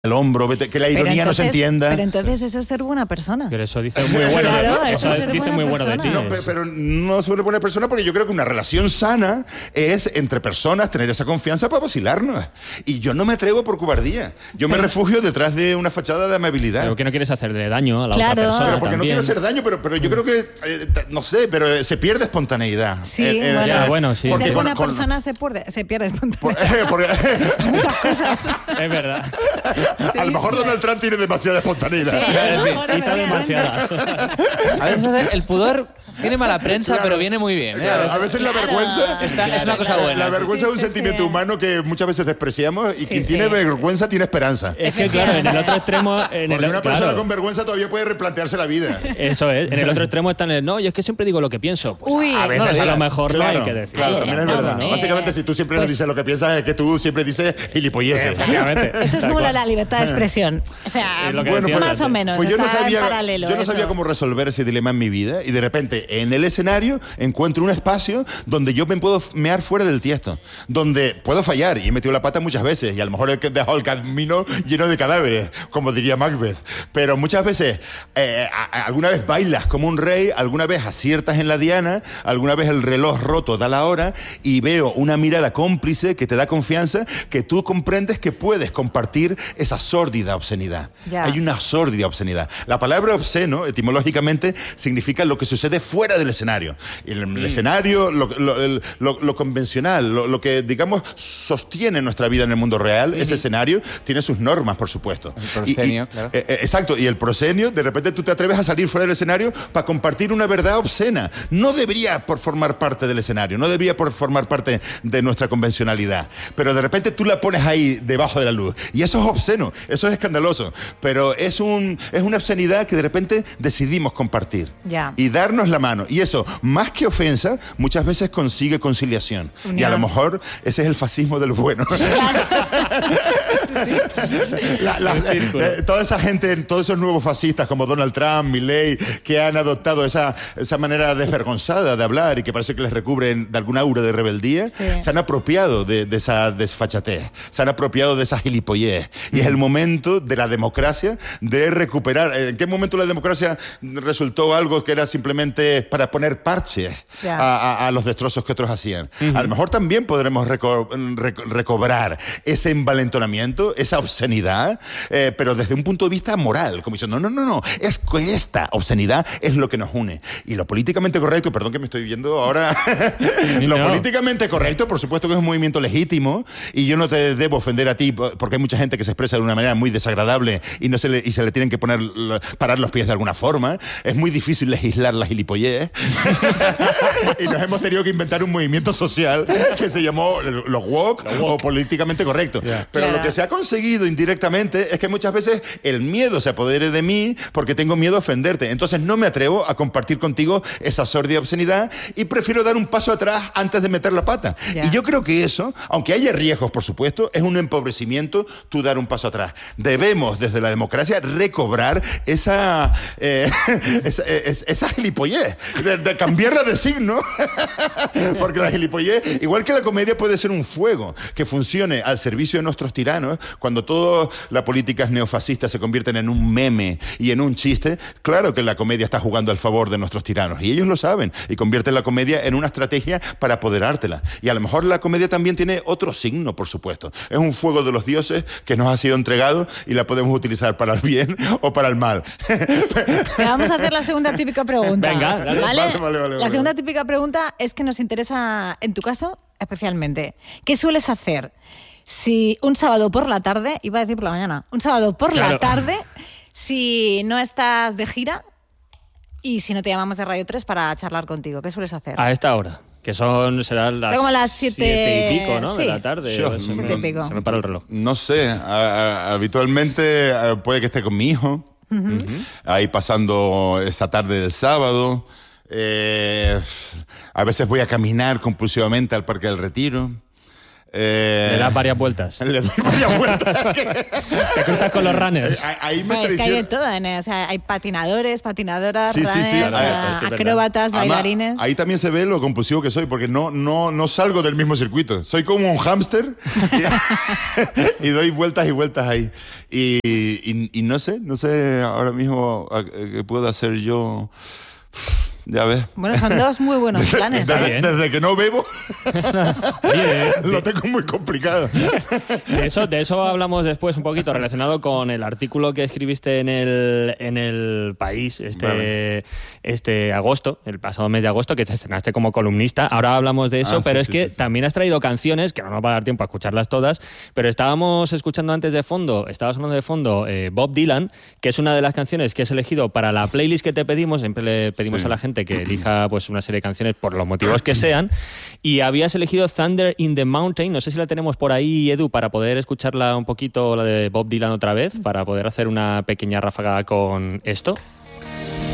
el hombro, que la ironía no se entienda. Pero entonces eso es ser buena persona. Pero eso dice muy bueno, claro, eso dice muy bueno de ti. No, pero no soy buena persona porque yo creo que una relación sana es entre personas tener esa confianza para vacilarnos. Y yo no me atrevo por cobardía. Yo me refugio detrás de una fachada de amabilidad. Pero que no quieres hacerle daño a la Claro. otra persona. Pero porque también. no quiero hacer daño, pero yo creo que, no sé, pero se pierde espontaneidad. Sí, bueno, sí. Ser buena con- persona se pierde por- espontáneamente. porque- Muchas cosas. Es verdad. a lo mejor Donald Trump tiene demasiada espontaneidad. Sí, a lo mejor, Quizá efectivamente. demasiada. A veces el pudor tiene mala prensa, Claro. pero viene muy bien. Claro, a veces la vergüenza es una cosa buena. La vergüenza es un Sí, sentimiento sí. humano que muchas veces despreciamos y Sí, quien sí. tiene vergüenza tiene esperanza. Es que claro, en el otro extremo... Porque una persona con vergüenza todavía puede replantearse la vida. Eso es. En el otro extremo están el... No, yo es que siempre digo lo que pienso. Pues Uy. a veces No, a lo mejor no hay Claro, que decir. claro, también es verdad. no. Básicamente, si tú siempre no Pues- dices lo que piensas, es que tú siempre dices gilipolleces. Efectivamente. Eso es Tal como cual. la libertad de expresión. O sea, Es lo que Bueno, decías más antes. o menos. Pues yo no está en sabía, paralelo. yo no eso. sabía cómo resolver ese dilema en mi vida y de repente en el escenario encuentro un espacio donde yo me puedo mear fuera del tiesto, donde puedo fallar y he metido la pata muchas veces y a lo mejor he dejado el camino lleno de cadáveres, como diría Macbeth, pero muchas veces alguna vez bailas como un rey, alguna vez aciertas en la diana, alguna vez el reloj roto da la hora y veo una mirada cómplice que te da confianza, que tú comprendes que puedes compartir esa sórdida obscenidad. Ya. Hay una sórdida obscenidad. La palabra obsceno, etimológicamente, significa lo que sucede fuera del escenario. El escenario, lo convencional, lo que, digamos, sostiene nuestra vida en el mundo real, ese escenario tiene sus normas, por supuesto. El proscenio, claro. Exacto, y el proscenio, de repente tú te atreves a salir fuera del escenario para compartir una verdad obscena. No debería por formar parte del escenario, no debería por formar parte de nuestra convencionalidad, pero de repente tú la pones ahí debajo de la luz, y eso es obsceno, eso es escandaloso, pero es una obscenidad que de repente decidimos compartir Ya. y darnos la mano, y eso, más que ofensa, muchas veces consigue conciliación. Unión. Y a lo mejor ese es el fascismo del bueno. Toda esa gente, todos esos nuevos fascistas como Donald Trump, Milei, que han adoptado esa manera desvergonzada de hablar y que parece que les recubren de alguna aura de rebeldía, Sí. se han apropiado de esa desfachatez, se han apropiado de esa gilipollez. Y es el momento de la democracia de recuperar. ¿En qué momento la democracia resultó algo que era simplemente para poner parches Ya. a los destrozos que otros hacían? A lo mejor también podremos recobrar ese envalentonamiento, esa obscenidad, pero desde un punto de vista moral, como diciendo, no, es que esta obscenidad es lo que nos une. Y lo políticamente correcto, perdón que me estoy viendo ahora, lo No. políticamente correcto, por supuesto que es un movimiento legítimo, y yo no te debo ofender a ti, porque hay mucha gente que se expresa de una manera muy desagradable y se le tienen que parar los pies de alguna forma. Es muy difícil legislar la gilipollez. Y nos hemos tenido que inventar un movimiento social que se llamó los woke o políticamente correcto. Yeah. Pero Claro. lo que se ha conseguido indirectamente es que muchas veces el miedo se apodere de mí porque tengo miedo a ofenderte. Entonces no me atrevo a compartir contigo esa sórdida obscenidad y prefiero dar un paso atrás antes de meter la pata. Ya. Y yo creo que eso, aunque haya riesgos, por supuesto, es un empobrecimiento tú dar un paso atrás. Debemos, desde la democracia, recobrar esa gilipollez, de cambiarla de signo, porque la gilipollez, igual que la comedia, puede ser un fuego que funcione al servicio de nuestros tiranos. Cuando todas las políticas neofascistas se convierten en un meme y en un chiste, claro que la comedia está jugando al favor de nuestros tiranos, y ellos lo saben, y convierten la comedia en una estrategia para apoderártela. Y a lo mejor la comedia también tiene otro signo, por supuesto. Es un fuego de los dioses que nos ha sido entregado y la podemos utilizar para el bien o para el mal. Te vamos a hacer la segunda típica pregunta. Venga, dale. Vale. La segunda típica pregunta es que nos interesa, en tu caso, especialmente. ¿Qué sueles hacer si un sábado por la tarde, iba a decir por la mañana, un sábado por Claro. la tarde, si no estás de gira y si no te llamamos de Radio 3 para charlar contigo? ¿Qué sueles hacer? A esta hora, que serán las Como las 7 y pico, ¿no? sí. De la tarde. Yo- Se 7 y pico. Se me para el reloj. No sé, habitualmente puede que esté con mi hijo, ahí pasando esa tarde del sábado. A veces voy a caminar compulsivamente al Parque del Retiro. Le das varias vueltas. Le doy varias vueltas. Te cruzas con los runners. Ahí me Bueno, es que hay de traiciono. todo, ¿eh? O sea, hay patinadores, patinadoras, Sí, sí, sí, runners, claro, sí, es acróbatas, Además, bailarines. ahí también se ve lo compulsivo que soy, porque no salgo del mismo circuito. Soy como un hámster y doy vueltas y vueltas ahí. Y no sé ahora mismo qué puedo hacer yo. Ya ves. Bueno, son dos muy buenos planes. Está ¿eh? bien. Desde que no bebo, Oye, lo tengo muy complicado. de eso hablamos después un poquito, relacionado con el artículo que escribiste en el País este agosto, el pasado mes de agosto, que te estrenaste como columnista. Ahora hablamos de eso, pero sí, es sí, que sí. también has traído canciones, que no nos va a dar tiempo a escucharlas todas, pero estábamos escuchando antes de fondo, estaba sonando de fondo Bob Dylan, que es una de las canciones que has elegido para la playlist que te pedimos. Siempre le pedimos Sí. a la gente que elija pues una serie de canciones por los motivos que sean, y habías elegido Thunder in the Mountain. No sé si la tenemos por ahí, Edu, para poder escucharla un poquito, la de Bob Dylan otra vez, para poder hacer una pequeña ráfaga con esto.